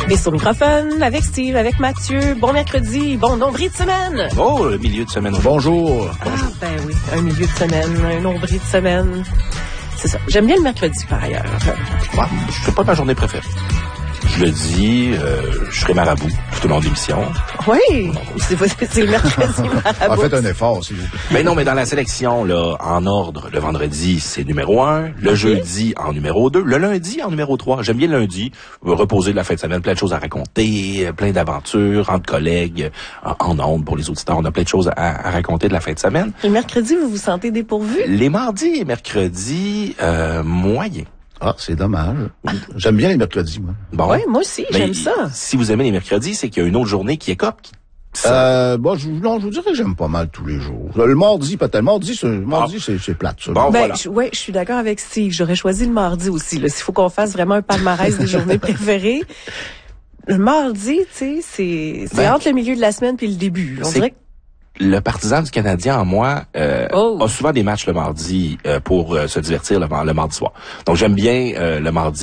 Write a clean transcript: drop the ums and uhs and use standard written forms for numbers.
Et sur le microphone, avec Steve, avec Mathieu. Bon mercredi, bon nombril de semaine. Oh, le milieu de semaine. Bonjour. Ah, ben oui, un milieu de semaine, un nombril de semaine. C'est ça. J'aime bien le mercredi, par ailleurs. Ouais, c'est pas ma journée préférée. Je le dis, je serai marabout tout au long de l'émission. Oui, c'est le mercredi marabout. Faites un effort, s'il vous plaît. Mais non, mais dans la sélection, là, en ordre, le vendredi, c'est numéro 1, le jeudi en numéro 2, le lundi en numéro 3. J'aime bien le lundi, reposer de la fin de semaine, plein de choses à raconter, plein d'aventures entre collègues, en ondes pour les auditeurs. On a plein de choses à raconter de la fin de semaine. Le mercredi, vous vous sentez dépourvu? Les mardis et mercredis, moyens. Ah, c'est dommage. J'aime bien les mercredis, moi. Bon. Oui, moi aussi, j'aime ça. Si vous aimez les mercredis, c'est qu'il y a une autre journée qui est cop. Bon, je vous dirais que j'aime pas mal tous les jours. Le mardi, peut-être. Le mardi, c'est plate, ça. Bon, Ben, voilà. je suis d'accord avec Steve. J'aurais choisi le mardi aussi, là. S'il faut qu'on fasse vraiment un palmarès des journées préférées. Le mardi, tu sais, c'est entre le milieu de la semaine puis le début. On dirait que le partisan du Canadien en moi a souvent des matchs le mardi pour se divertir le mardi soir. Donc j'aime bien le mardi.